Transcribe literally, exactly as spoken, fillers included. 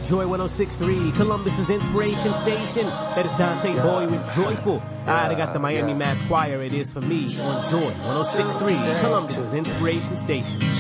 Joy one oh six point three, Columbus's inspiration station. That is Dante Boy with Joyful. Alright, I got the Miami Mass Choir. It is for me on Joy one oh six point three, Columbus's inspiration station.